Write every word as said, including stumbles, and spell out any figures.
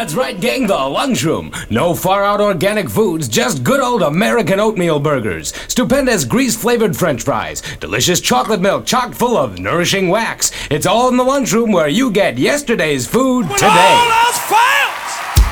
That's right, gang, the lunchroom. No far-out organic foods, just good old American oatmeal burgers, stupendous grease-flavored french fries, delicious chocolate milk chock full of nourishing wax. It's all in the lunchroom where you get yesterday's food today.